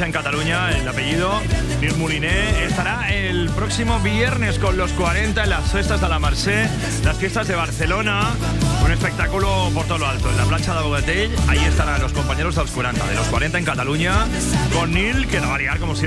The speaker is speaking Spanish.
pronuncia en Cataluña el apellido. Nil Moliner estará el próximo viernes con los 40 en las festas de la Mercè, las fiestas de Barcelona. Un espectáculo por todo lo alto. En la plancha de Bogatell, ahí estarán los compañeros de los 40 en Cataluña, con Nil, que la va a liar como siempre.